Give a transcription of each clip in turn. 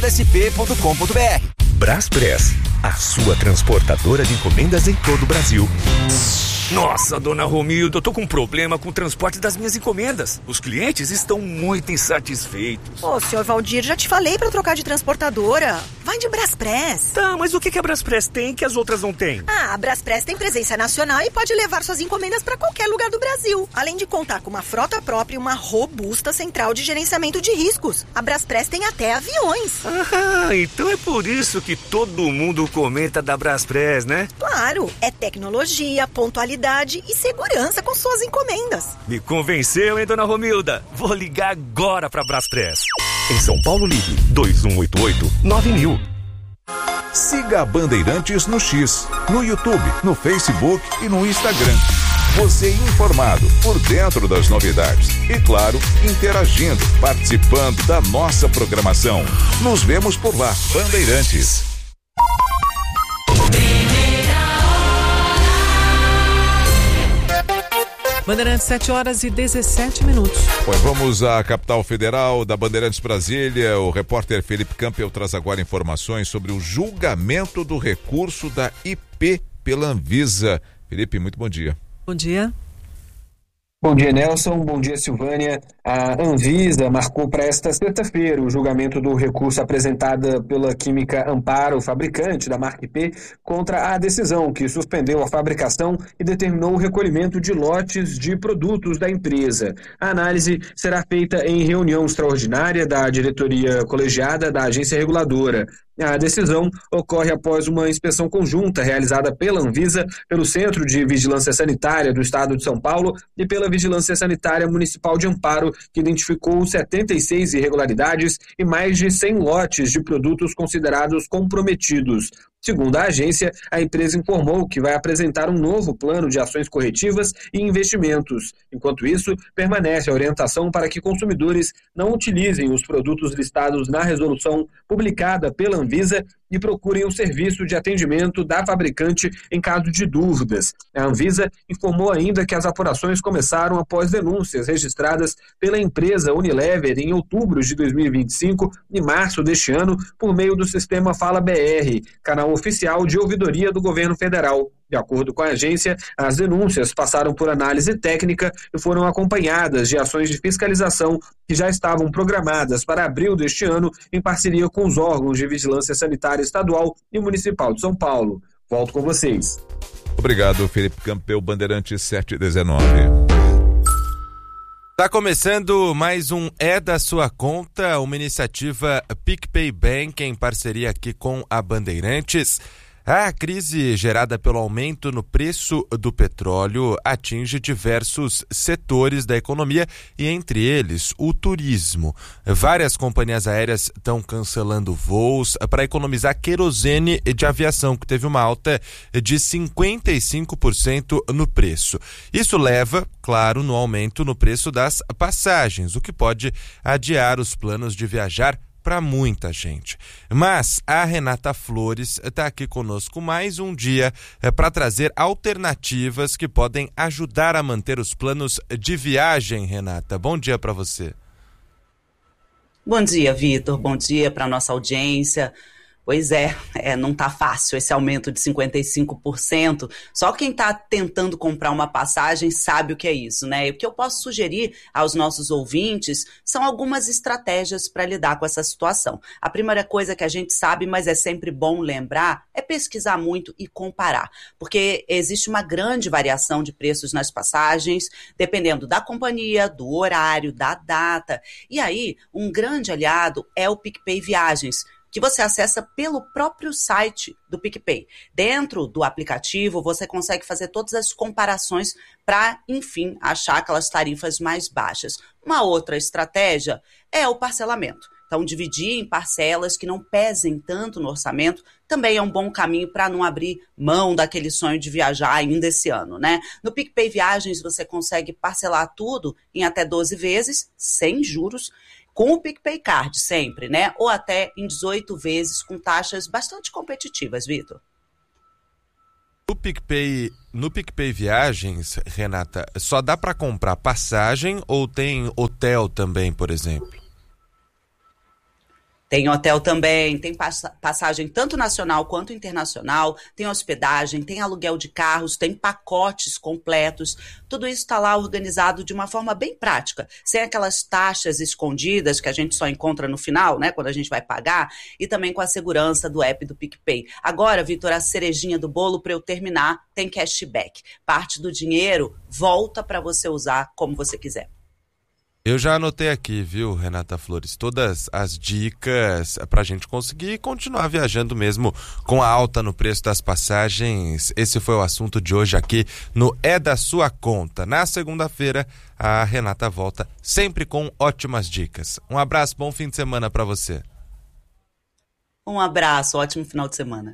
braspress.com.br. Braspress, a sua transportadora de encomendas em todo o Brasil. Nossa, dona Romilda, eu tô com um problema com o transporte das minhas encomendas. Os clientes estão muito insatisfeitos. Ô, senhor Valdir, já te falei pra trocar de transportadora. Vai de Braspress. Tá, mas o que a Braspress tem que as outras não têm? A Braspress tem presença nacional e pode levar suas encomendas pra qualquer lugar do Brasil. Além de contar com uma frota própria e uma robusta central de gerenciamento de riscos. A Braspress tem até aviões. Ah, então é por isso que todo mundo comenta da Braspress, né? Claro, é tecnologia, pontualidade e segurança com suas encomendas. Me convenceu, hein, dona Romilda? Vou ligar agora pra Braspress. Em São Paulo, ligue 2188-9000. Siga a Bandeirantes no X, no YouTube, no Facebook e no Instagram. Você informado, por dentro das novidades. E claro, interagindo, participando da nossa programação. Nos vemos por lá, Bandeirantes. Bandeirantes, 7h17. Pois vamos à capital federal da Bandeirantes Brasília. O repórter Felipe Campbell traz agora informações sobre o julgamento do recurso da IP pela Anvisa. Felipe, muito bom dia. Bom dia. Bom dia, Nelson. Bom dia, Silvânia. A Anvisa marcou para esta sexta-feira o julgamento do recurso apresentado pela Química Amparo, fabricante da marca IP, contra a decisão que suspendeu a fabricação e determinou o recolhimento de lotes de produtos da empresa. A análise será feita em reunião extraordinária da diretoria colegiada da agência reguladora. A decisão ocorre após uma inspeção conjunta realizada pela Anvisa, pelo Centro de Vigilância Sanitária do Estado de São Paulo e pela Vigilância Sanitária Municipal de Amparo, que identificou 76 irregularidades e mais de 100 lotes de produtos considerados comprometidos. Segundo a agência, a empresa informou que vai apresentar um novo plano de ações corretivas e investimentos. Enquanto isso, permanece a orientação para que consumidores não utilizem os produtos listados na resolução publicada pela Anvisa e procurem o serviço de atendimento da fabricante em caso de dúvidas. A Anvisa informou ainda que as apurações começaram após denúncias registradas pela empresa Unilever em outubro de 2025 e março deste ano por meio do sistema Fala BR, canal oficial de ouvidoria do governo federal. De acordo com a agência, as denúncias passaram por análise técnica e foram acompanhadas de ações de fiscalização que já estavam programadas para abril deste ano em parceria com os órgãos de vigilância sanitária estadual e municipal de São Paulo. Volto com vocês. Obrigado, Felipe Campbell, Bandeirantes 719. Tá começando mais um É da Sua Conta, uma iniciativa PicPay Bank em parceria aqui com a Bandeirantes. A crise gerada pelo aumento no preço do petróleo atinge diversos setores da economia e, entre eles, o turismo. Várias companhias aéreas estão cancelando voos para economizar querosene de aviação, que teve uma alta de 55% no preço. Isso leva, claro, no aumento no preço das passagens, o que pode adiar os planos de viajar para muita gente. Mas a Renata Flores está aqui conosco mais um dia para trazer alternativas que podem ajudar a manter os planos de viagem. Renata, bom dia para você. Bom dia, Vitor. Bom dia para nossa audiência. Pois é, não tá fácil esse aumento de 55%. Só quem está tentando comprar uma passagem sabe o que é isso, né? E o que eu posso sugerir aos nossos ouvintes são algumas estratégias para lidar com essa situação. A primeira coisa que a gente sabe, mas é sempre bom lembrar, é pesquisar muito e comparar. Porque existe uma grande variação de preços nas passagens, dependendo da companhia, do horário, da data. E aí, um grande aliado é o PicPay Viagens, que você acessa pelo próprio site do PicPay. Dentro do aplicativo, você consegue fazer todas as comparações para, enfim, achar aquelas tarifas mais baixas. Uma outra estratégia é o parcelamento. Então, dividir em parcelas que não pesem tanto no orçamento também é um bom caminho para não abrir mão daquele sonho de viajar ainda esse ano, né? No PicPay Viagens, você consegue parcelar tudo em até 12 vezes, sem juros, com o PicPay Card sempre, né? Ou até em 18 vezes com taxas bastante competitivas, Vitor. No PicPay Viagens, Renata, só dá para comprar passagem ou tem hotel também, por exemplo? Tem hotel também, tem passagem tanto nacional quanto internacional, tem hospedagem, tem aluguel de carros, tem pacotes completos. Tudo isso está lá organizado de uma forma bem prática, sem aquelas taxas escondidas que a gente só encontra no final, né, quando a gente vai pagar, e também com a segurança do app do PicPay. Agora, Vitor, a cerejinha do bolo para eu terminar, tem cashback. Parte do dinheiro volta para você usar como você quiser. Eu já anotei aqui, viu, Renata Flores, todas as dicas para a gente conseguir continuar viajando mesmo com a alta no preço das passagens. Esse foi o assunto de hoje aqui no É da Sua Conta. Na segunda-feira, a Renata volta sempre com ótimas dicas. Um abraço, bom fim de semana para você. Um abraço, ótimo final de semana.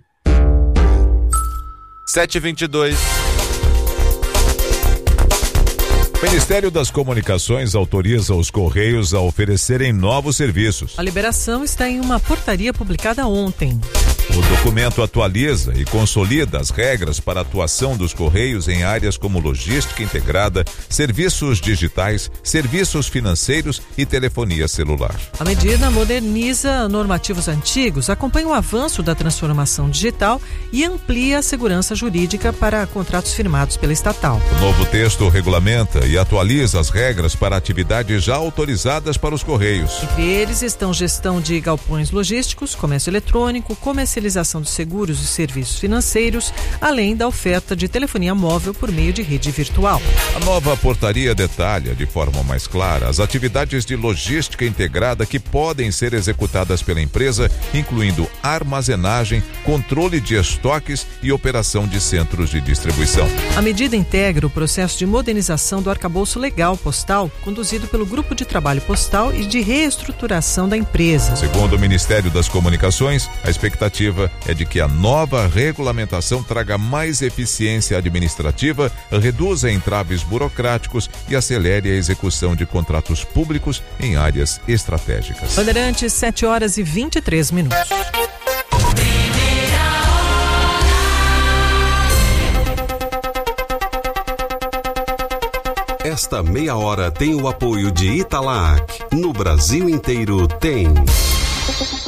7h22. O Ministério das Comunicações autoriza os Correios a oferecerem novos serviços. A liberação está em uma portaria publicada ontem. O documento atualiza e consolida as regras para a atuação dos Correios em áreas como logística integrada, serviços digitais, serviços financeiros e telefonia celular. A medida moderniza normativos antigos, acompanha o avanço da transformação digital e amplia a segurança jurídica para contratos firmados pela estatal. O novo texto regulamenta e atualiza as regras para atividades já autorizadas para os Correios. Entre eles estão gestão de galpões logísticos, comércio eletrônico, comercialização de seguros e serviços financeiros, além da oferta de telefonia móvel por meio de rede virtual. A nova portaria detalha de forma mais clara as atividades de logística integrada que podem ser executadas pela empresa, incluindo armazenagem, controle de estoques e operação de centros de distribuição. A medida integra o processo de modernização do arcabouço legal postal, conduzido pelo Grupo de Trabalho Postal e de reestruturação da empresa. Segundo o Ministério das Comunicações, a expectativa é de que a nova regulamentação traga mais eficiência administrativa, reduza entraves burocráticos e acelere a execução de contratos públicos em áreas estratégicas. Bandeirantes, 7h23. Esta meia hora tem o apoio de Italac. No Brasil inteiro tem.